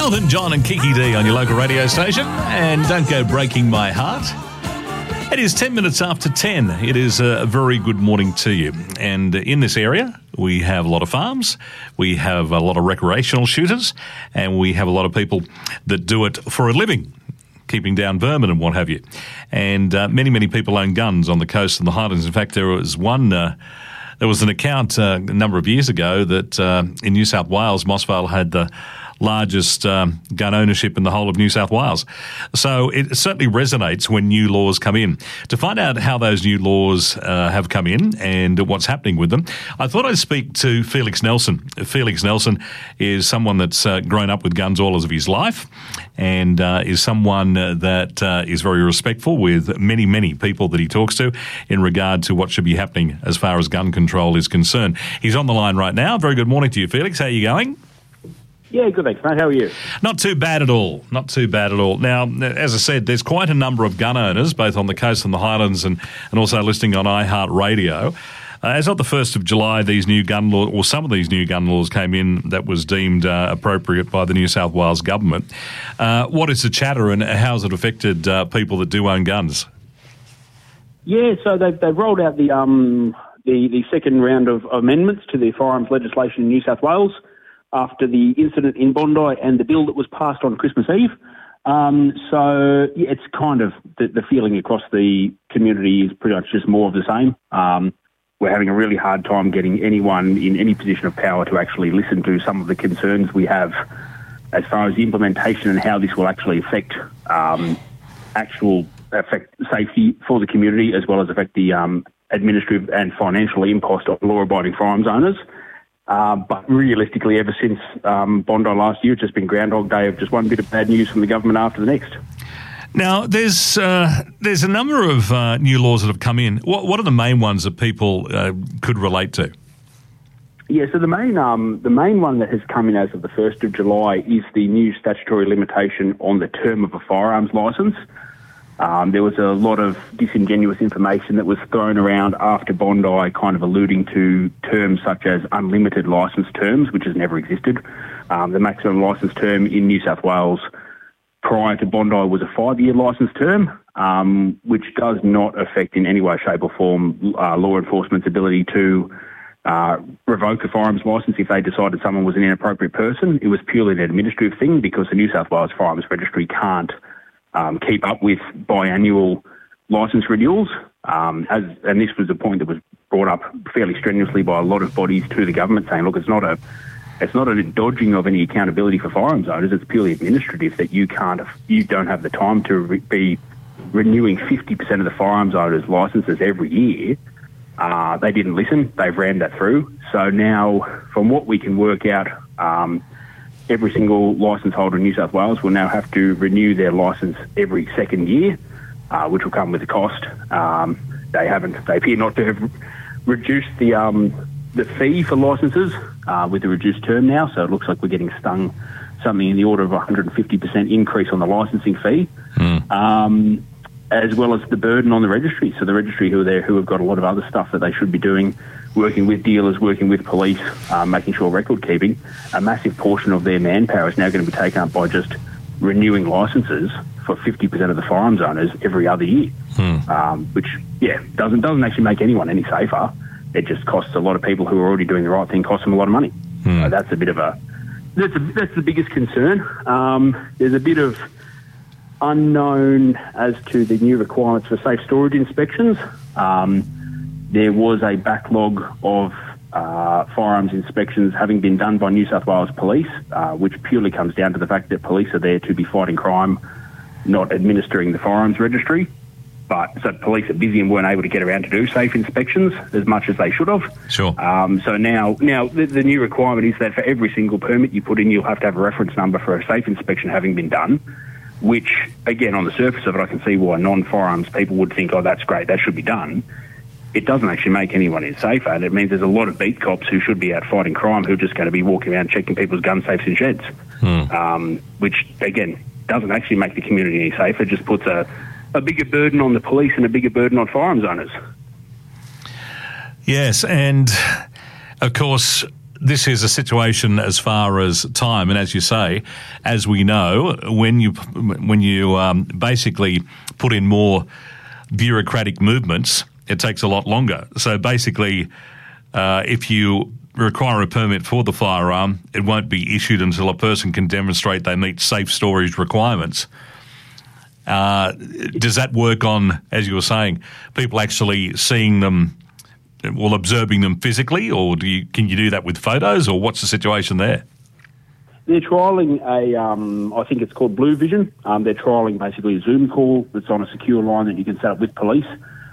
Elton John and Kiki D on your local radio station. And don't go breaking my heart. It is 10 minutes after 10. It is a very good morning to you. And in this area, we have a lot of farms, we have a lot of recreational shooters, and we have a lot of people that do it for a living, keeping down vermin and what have you. And many people own guns on the coast and the Highlands. In fact, there was an account a number of years ago that in New South Wales, Mossvale had the largest gun ownership in the whole of New South Wales. So it certainly resonates when new laws come in. To find out how those new laws have come in and what's happening with them, I thought I'd speak to Felix Nelson. Felix Nelson is someone that's grown up with guns all of his life and is someone that is very respectful with many people that he talks to in regard to what should be happening as far as gun control is concerned. He's on the line right now. Very good morning to you, Felix. How are you going? Yeah, good, thanks, mate. How are you? Not too bad at all. Not too bad at all. Now, as I said, there's quite a number of gun owners, both on the coast and the Highlands and also listening on iHeartRadio. As of the 1st of July, these new gun laws, or some of these new gun laws came in that was deemed appropriate by the New South Wales government. What is the chatter and how has it affected people that do own guns? Yeah, so they've rolled out the second round of amendments to the firearms legislation in New South Wales after the incident in Bondi and the bill that was passed on Christmas Eve. It's kind of the feeling across the community is pretty much just more of the same. We're having a really hard time getting anyone in any position of power to actually listen to some of the concerns we have as far as the implementation and how this will actually affect safety for the community, as well as affect the administrative and financial impost on law-abiding firearms owners. But realistically, ever since Bondi last year, it's just been Groundhog Day of just one bit of bad news from the government after the next. Now, there's a number of new laws that have come in. What are the main ones that people could relate to? Yeah, so the main one that has come in as of the 1st of July is the new statutory limitation on the term of a firearms licence. There was a lot of disingenuous information that was thrown around after Bondi, kind of alluding to terms such as unlimited licence terms, which has never existed. The maximum licence term in New South Wales prior to Bondi was a 5-year licence term, which does not affect in any way, shape or form law enforcement's ability to revoke a firearms licence if they decided someone was an inappropriate person. It was purely an administrative thing because the New South Wales Firearms Registry can't keep up with biannual licence renewals, and this was a point that was brought up fairly strenuously by a lot of bodies to the government, saying, look, it's not a dodging of any accountability for firearms owners. It's purely administrative that you don't have the time to be renewing 50% of the firearms owners' licences every year. They didn't listen. They've rammed that through. So now, from what we can work out, every single licence holder in New South Wales will now have to renew their licence every second year, which will come with a cost. They appear not to have reduced the fee for licences with the reduced term now, so it looks like we're getting stung something in the order of 150% increase on the licensing fee, as well as the burden on the registry. So the registry who have got a lot of other stuff that they should be doing, working with dealers, working with police, making sure record keeping, a massive portion of their manpower is now going to be taken up by just renewing licences for 50% of the firearms owners every other year, which doesn't actually make anyone any safer. It just costs a lot of people who are already doing the right thing, costs them a lot of money. So that's a bit of that's the biggest concern. There's a bit of unknown as to the new requirements for safe storage inspections. There was a backlog of firearms inspections having been done by New South Wales Police, which purely comes down to the fact that police are there to be fighting crime, not administering the firearms registry. So police are busy and weren't able to get around to do safe inspections as much as they should have. Sure. So now the new requirement is that for every single permit you put in, you'll have to have a reference number for a safe inspection having been done, which, again, on the surface of it, I can see why non-firearms people would think, oh, that's great, that should be done. It doesn't actually make anyone any safer, and it means there's a lot of beat cops who should be out fighting crime who are just going to be walking around checking people's gun safes in sheds, which, again, doesn't actually make the community any safer. It just puts a bigger burden on the police and a bigger burden on firearms owners. Yes, and, of course, this is a situation as far as time, and as you say, as we know, when you basically put in more bureaucratic movements, it takes a lot longer. So basically, if you require a permit for the firearm, it won't be issued until a person can demonstrate they meet safe storage requirements. Does that work on, as you were saying, people actually seeing them, well, observing them physically, or can you do that with photos, or what's the situation there? They're trialling I think it's called Blue Vision. They're trialling basically a Zoom call that's on a secure line that you can set up with police,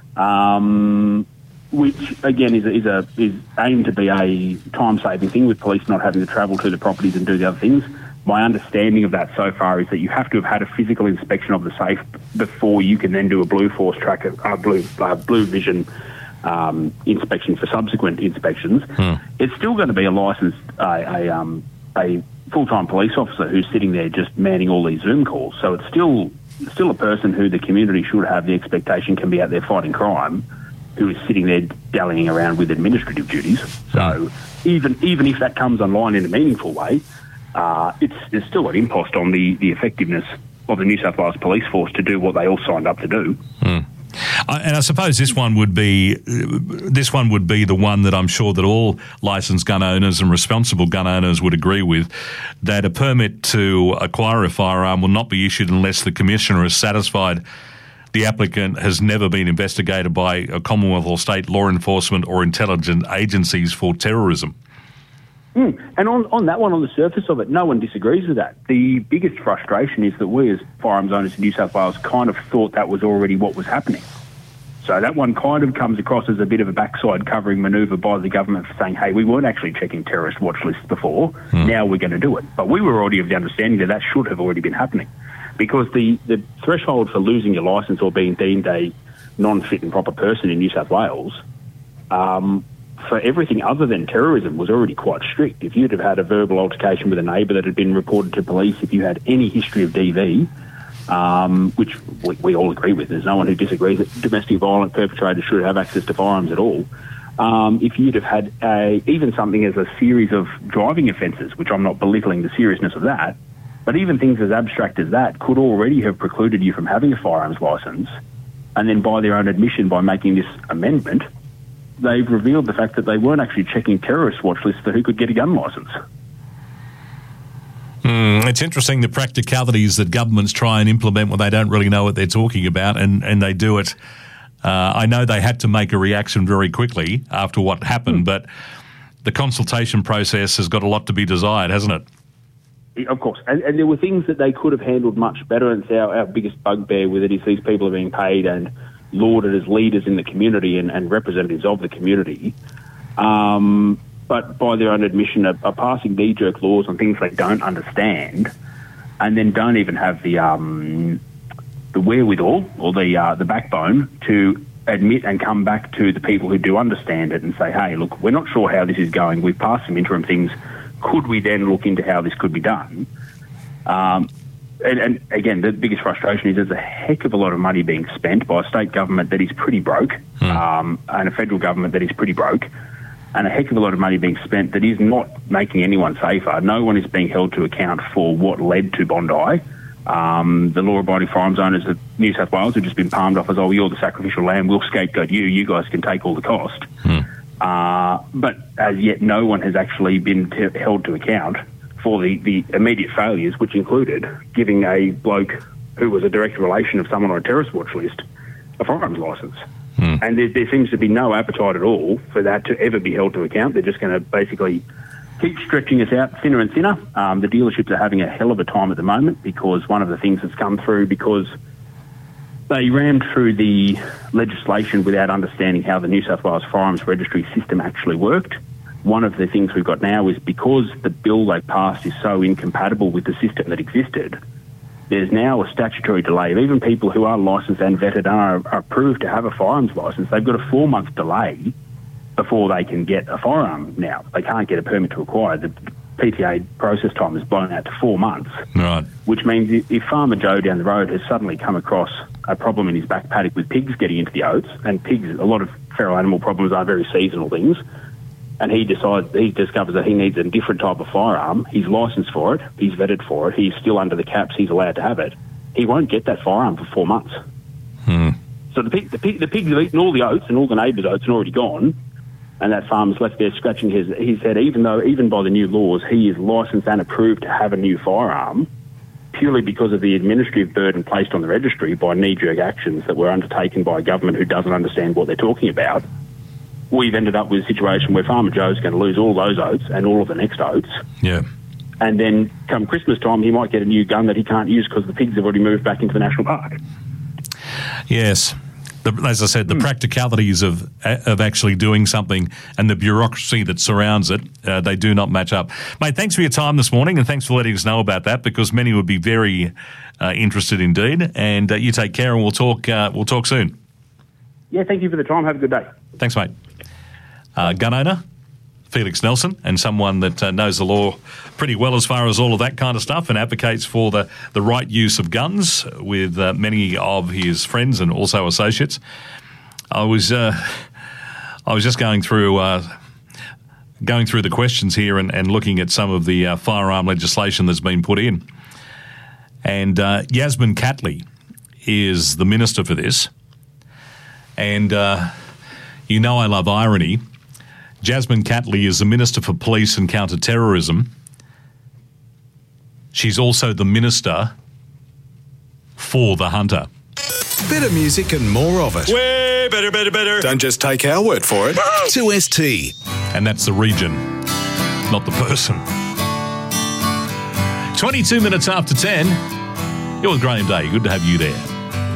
which again is aimed to be a time-saving thing, with police not having to travel to the properties and do the other things. My understanding of that so far is that you have to have had a physical inspection of the safe before you can then do a Blue Force tracker, Blue Vision inspection for subsequent inspections. It's still going to be a licensed, a full-time police officer who's sitting there just manning all these Zoom calls. So it's still a person who the community should have the expectation can be out there fighting crime, who is sitting there dallying around with administrative duties. So even if that comes online in a meaningful way, it's still an impost on the effectiveness of the New South Wales Police Force to do what they all signed up to do. And I suppose this one would be the one that I'm sure that all licensed gun owners and responsible gun owners would agree with, that a permit to acquire a firearm will not be issued unless the Commissioner is satisfied the applicant has never been investigated by a Commonwealth or state law enforcement or intelligence agencies for terrorism. And on that one, on the surface of it, no one disagrees with that. The biggest frustration is that we as firearms owners in New South Wales kind of thought that was already what was happening. So that one kind of comes across as a bit of a backside covering manoeuvre by the government for saying, hey, we weren't actually checking terrorist watch lists before, now we're going to do it. But we were already of the understanding that should have already been happening, because the threshold for losing your licence or being deemed a non-fit and proper person in New South Wales for everything other than terrorism was already quite strict. If you'd have had a verbal altercation with a neighbour that had been reported to police, if you had any history of DV, which we all agree with, there's no one who disagrees that domestic violence perpetrators should have access to firearms at all. If you'd have had even something as a series of driving offences, which I'm not belittling the seriousness of that, but even things as abstract as that could already have precluded you from having a firearms licence. And then by their own admission, by making this amendment, they've revealed the fact that they weren't actually checking terrorist watch lists for who could get a gun licence. It's interesting the practicalities that governments try and implement when they don't really know what they're talking about, and they do it. I know they had to make a reaction very quickly after what happened, but the consultation process has got a lot to be desired, hasn't it? Of course. And there were things that they could have handled much better, and our biggest bugbear with it is these people are being paid and lauded as leaders in the community and representatives of the community. But by their own admission are passing knee-jerk laws on things they don't understand, and then don't even have the wherewithal or the backbone to admit and come back to the people who do understand it and say, hey, look, we're not sure how this is going. We've passed some interim things. Could we then look into how this could be done? And again, the biggest frustration is there's a heck of a lot of money being spent by a state government that is pretty broke, and a federal government that is pretty broke, and a heck of a lot of money being spent that is not making anyone safer. No one is being held to account for what led to Bondi. The law-abiding firearms owners of New South Wales have just been palmed off as, oh, you're the sacrificial lamb, we'll scapegoat you, you guys can take all the cost. But as yet, no one has actually been held to account for the immediate failures, which included giving a bloke who was a direct relation of someone on a terrorist watch list a firearms licence. And there seems to be no appetite at all for that to ever be held to account. They're just going to basically keep stretching us out thinner and thinner. The dealerships are having a hell of a time at the moment, because one of the things that's come through, because they rammed through the legislation without understanding how the New South Wales Firearms Registry system actually worked. One of the things we've got now is because the bill they passed is so incompatible with the system that existed, there's now a statutory delay of even people who are licensed and vetted and are approved to have a firearms licence. They've got a 4-month delay before they can get a firearm now. They can't get a permit to acquire. The PTA process time is blown out to 4 months. Right. Which means if Farmer Joe down the road has suddenly come across a problem in his back paddock with pigs getting into the oats, and pigs, a lot of feral animal problems are very seasonal things, and he discovers that he needs a different type of firearm. He's licensed for it. He's vetted for it. He's still under the caps. He's allowed to have it. He won't get that firearm for 4 months. So the pigs have eaten all the oats, and all the neighbours' oats are already gone. And that farmer's left there scratching his head, even by the new laws, he is licensed and approved to have a new firearm, purely because of the administrative burden placed on the registry by knee-jerk actions that were undertaken by a government who doesn't understand what they're talking about. We've ended up with a situation where Farmer Joe's going to lose all those oats and all of the next oats. Yeah. And then come Christmas time, he might get a new gun that he can't use because the pigs have already moved back into the national park. Yes. As I said, the practicalities of actually doing something and the bureaucracy that surrounds it, they do not match up. Mate, thanks for your time this morning, and thanks for letting us know about that, because many would be very interested indeed. And you take care, and we'll talk soon. Yeah, thank you for the time. Have a good day. Thanks, mate. Gun owner Felix Nelson, and someone that knows the law pretty well as far as all of that kind of stuff, and advocates for the right use of guns with many of his friends and also associates. I was just going through the questions here and looking at some of the firearm legislation that's been put in. And Yasmin Catley is the minister for this. And you know I love irony. Jasmine Catley is the Minister for Police and Counter-Terrorism. She's also the Minister for the Hunter. Better music and more of it. Way better, better, better. Don't just take our word for it. 2ST. And that's the region, not the person. 22 minutes after 10. You're with Graham Day. Good to have you there.